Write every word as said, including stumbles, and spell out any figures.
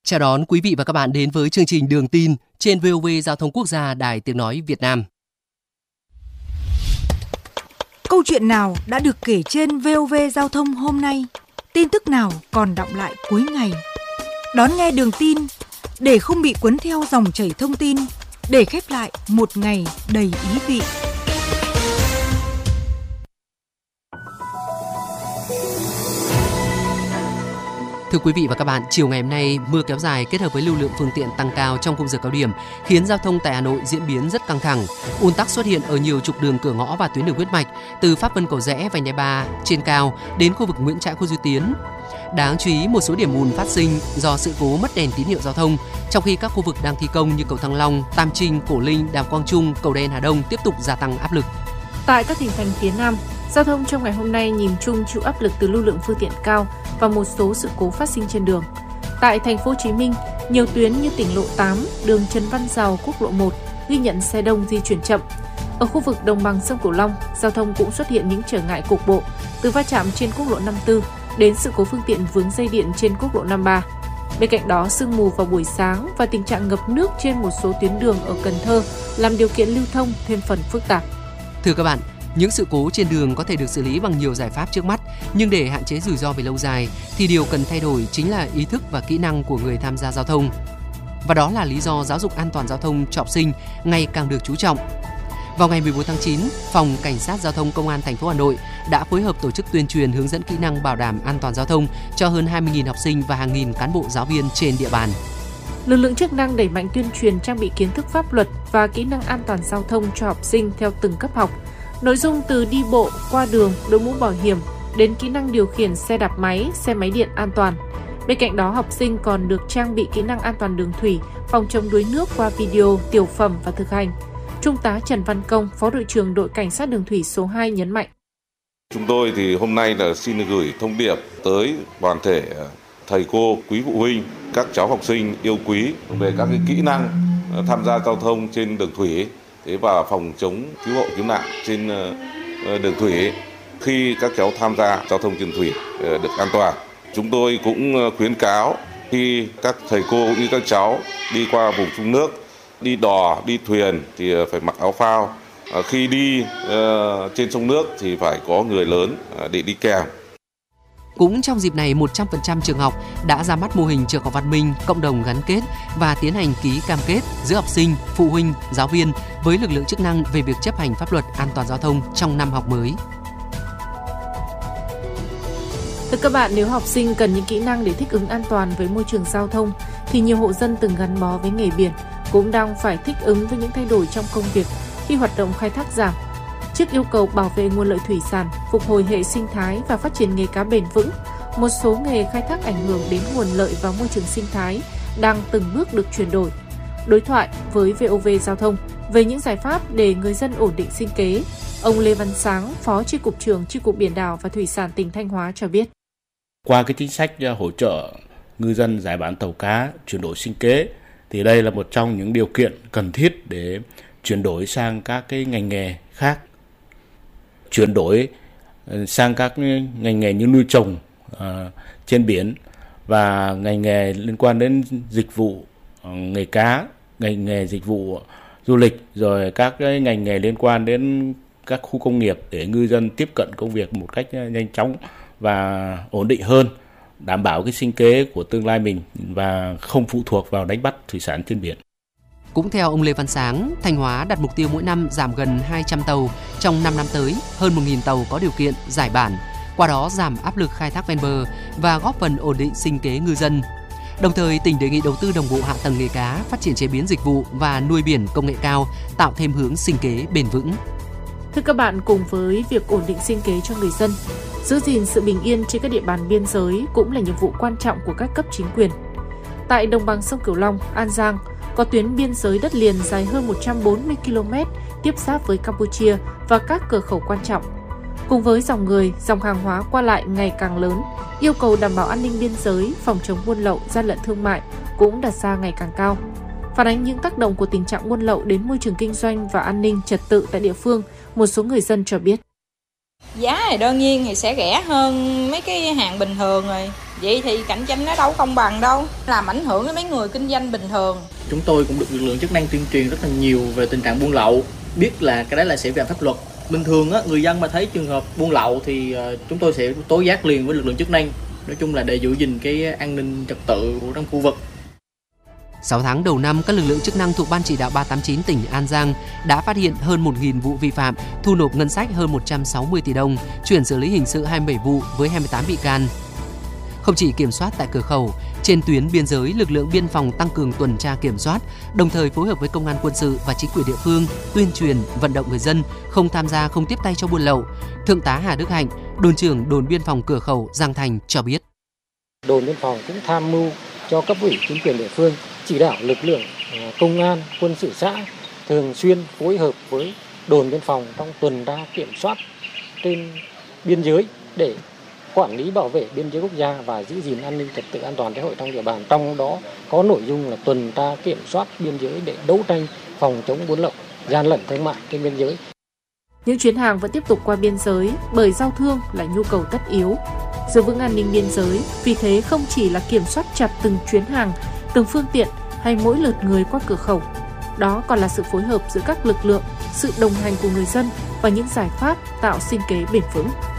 Chào đón quý vị và các bạn đến với chương trình Đường tin trên vê o vê Giao thông Quốc gia Đài Tiếng nói Việt Nam. Câu chuyện nào đã được kể trên vê o vê Giao thông hôm nay? Tin tức nào còn đọng lại cuối ngày? Đón nghe Đường tin để không bị cuốn theo dòng chảy thông tin, để khép lại một ngày đầy ý vị. Thưa quý vị và các bạn, chiều ngày hôm nay, mưa kéo dài kết hợp với lưu lượng phương tiện tăng cao trong khung giờ cao điểm khiến giao thông tại Hà Nội diễn biến rất căng thẳng. Ùn tắc xuất hiện ở nhiều trục đường cửa ngõ và tuyến đường huyết mạch, từ Pháp Vân Cầu Giẽ, Vành Đai ba trên cao đến khu vực Nguyễn Trãi, Khu Duy Tiến. Đáng chú ý, một số điểm ùn phát sinh do sự cố mất đèn tín hiệu giao thông, trong khi các khu vực đang thi công như cầu Thăng Long, Tam Trinh, Cổ Linh, Đàm Quang Trung, cầu Đen Hà Đông tiếp tục gia tăng áp lực. Tại các tỉnh thành phía Nam, giao thông trong ngày hôm nay nhìn chung chịu áp lực từ lưu lượng phương tiện cao và một số sự cố phát sinh trên đường. Tại thành phố Hồ Chí Minh, nhiều tuyến như tỉnh lộ tám, đường Trần Văn Dào, quốc lộ một ghi nhận xe đông di chuyển chậm. Ở khu vực đồng bằng sông Cửu Long, giao thông cũng xuất hiện những trở ngại cục bộ, từ va chạm trên quốc lộ năm mươi tư đến sự cố phương tiện vướng dây điện trên quốc lộ năm mươi ba. Bên cạnh đó, sương mù vào buổi sáng và tình trạng ngập nước trên một số tuyến đường ở Cần Thơ làm điều kiện lưu thông thêm phần phức tạp. Thưa các bạn, những sự cố trên đường có thể được xử lý bằng nhiều giải pháp trước mắt, nhưng để hạn chế rủi ro về lâu dài thì điều cần thay đổi chính là ý thức và kỹ năng của người tham gia giao thông. Và đó là lý do giáo dục an toàn giao thông cho học sinh ngày càng được chú trọng. Vào ngày mười bốn tháng chín, Phòng Cảnh sát Giao thông Công an thành phố Hà Nội đã phối hợp tổ chức tuyên truyền hướng dẫn kỹ năng bảo đảm an toàn giao thông cho hơn hai mươi nghìn học sinh và hàng nghìn cán bộ giáo viên trên địa bàn. Lực lượng chức năng đẩy mạnh tuyên truyền trang bị kiến thức pháp luật và kỹ năng an toàn giao thông cho học sinh theo từng cấp học. Nội dung từ đi bộ, qua đường, đội mũ bảo hiểm đến kỹ năng điều khiển xe đạp máy, xe máy điện an toàn. Bên cạnh đó, học sinh còn được trang bị kỹ năng an toàn đường thủy, phòng chống đuối nước qua video, tiểu phẩm và thực hành. Trung tá Trần Văn Công, Phó đội trưởng đội Cảnh sát đường thủy số hai nhấn mạnh. Chúng tôi thì hôm nay là xin gửi thông điệp tới toàn thể thầy cô, quý phụ huynh, các cháu học sinh yêu quý về các cái kỹ năng tham gia giao thông trên đường thủy và phòng chống cứu hộ cứu nạn trên đường thủy khi các cháu tham gia giao thông trên thủy được an toàn. Chúng tôi cũng khuyến cáo khi các thầy cô cũng như các cháu đi qua vùng sông nước, đi đò, đi thuyền thì phải mặc áo phao. Khi đi uh, trên sông nước thì phải có người lớn uh, để đi kèm. Cũng trong dịp này, một trăm phần trăm trường học đã ra mắt mô hình trường học văn minh, cộng đồng gắn kết và tiến hành ký cam kết giữa học sinh, phụ huynh, giáo viên với lực lượng chức năng về việc chấp hành pháp luật an toàn giao thông trong năm học mới. Thưa các bạn, nếu học sinh cần những kỹ năng để thích ứng an toàn với môi trường giao thông, thì nhiều hộ dân từng gắn bó với nghề biển cũng đang phải thích ứng với những thay đổi trong công việc khi hoạt động khai thác giảm. Trước yêu cầu bảo vệ nguồn lợi thủy sản, phục hồi hệ sinh thái và phát triển nghề cá bền vững, một số nghề khai thác ảnh hưởng đến nguồn lợi và môi trường sinh thái đang từng bước được chuyển đổi. Đối thoại với vê o vê Giao thông về những giải pháp để người dân ổn định sinh kế, ông Lê Văn Sáng, Phó Chi cục trưởng Chi cục Biển đảo và Thủy sản tỉnh Thanh Hóa cho biết. Qua cái chính sách hỗ trợ ngư dân giải bán tàu cá, chuyển đổi sinh kế, thì đây là một trong những điều kiện cần thiết để chuyển đổi sang các cái ngành nghề khác. Chuyển đổi sang các ngành nghề như nuôi trồng uh, trên biển và ngành nghề liên quan đến dịch vụ uh, nghề cá, ngành nghề dịch vụ du lịch, rồi các cái ngành nghề liên quan đến các khu công nghiệp để ngư dân tiếp cận công việc một cách nhanh chóng và ổn định hơn, đảm bảo cái sinh kế của tương lai mình và không phụ thuộc vào đánh bắt thủy sản trên biển. Cũng theo ông Lê Văn Sáng, Thanh Hóa đặt mục tiêu mỗi năm giảm gần hai trăm tàu, trong năm năm tới hơn một nghìn tàu có điều kiện giải bản, qua đó giảm áp lực khai thác ven bờ và góp phần ổn định sinh kế ngư dân. Đồng thời, tỉnh đề nghị đầu tư đồng bộ hạ tầng nghề cá, phát triển chế biến dịch vụ và nuôi biển công nghệ cao, tạo thêm hướng sinh kế bền vững. Thưa các bạn, cùng với việc ổn định sinh kế cho người dân, giữ gìn sự bình yên trên các địa bàn biên giới cũng là nhiệm vụ quan trọng của các cấp chính quyền. Tại đồng bằng sông Cửu Long, An Giang, có tuyến biên giới đất liền dài hơn một trăm bốn mươi ki lô mét tiếp giáp với Campuchia và các cửa khẩu quan trọng. Cùng với dòng người, dòng hàng hóa qua lại ngày càng lớn, yêu cầu đảm bảo an ninh biên giới, phòng chống buôn lậu, gian lận thương mại cũng đặt ra ngày càng cao. Phản ánh những tác động của tình trạng buôn lậu đến môi trường kinh doanh và an ninh trật tự tại địa phương, một số người dân cho biết. Giá thì đương nhiên thì sẽ rẻ hơn mấy cái hàng bình thường rồi. Vậy thì cạnh tranh nó đâu công bằng đâu, làm ảnh hưởng đến mấy người kinh doanh bình thường. Chúng tôi cũng được lực lượng chức năng tuyên truyền rất là nhiều về tình trạng buôn lậu, biết là cái đấy là sẽ vi phạm pháp luật. Bình thường á, người dân mà thấy trường hợp buôn lậu thì uh, chúng tôi sẽ tố giác liền với lực lượng chức năng. Nói chung là để giữ gìn cái an ninh trật tự trong khu vực. sáu tháng đầu năm, các lực lượng chức năng thuộc Ban chỉ đạo ba tám chín tỉnh An Giang đã phát hiện hơn một nghìn vụ vi phạm, thu nộp ngân sách hơn một trăm sáu mươi tỷ đồng, chuyển xử lý hình sự hai mươi bảy vụ với hai mươi tám bị can. Không chỉ kiểm soát tại cửa khẩu, trên tuyến biên giới, lực lượng biên phòng tăng cường tuần tra kiểm soát, đồng thời phối hợp với công an quân sự và chính quyền địa phương tuyên truyền, vận động người dân không tham gia, không tiếp tay cho buôn lậu. Thượng tá Hà Đức Hạnh, đồn trưởng đồn biên phòng cửa khẩu Giang Thành cho biết. Đồn biên phòng cũng tham mưu cho cấp ủy chính quyền địa phương chỉ đạo lực lượng công an, quân sự xã thường xuyên phối hợp với đồn biên phòng trong tuần tra kiểm soát trên biên giới để quản lý bảo vệ biên giới quốc gia và giữ gìn an ninh trật tự an toàn xã hội trong địa bàn. Trong đó có nội dung là tuần tra kiểm soát biên giới để đấu tranh phòng chống buôn lậu, gian lận thương mại trên biên giới. Những chuyến hàng vẫn tiếp tục qua biên giới bởi giao thương là nhu cầu tất yếu. Giữ vững an ninh biên giới, vì thế không chỉ là kiểm soát chặt từng chuyến hàng, từng phương tiện hay mỗi lượt người qua cửa khẩu. Đó còn là sự phối hợp giữa các lực lượng, sự đồng hành của người dân và những giải pháp tạo sinh kế bền vững.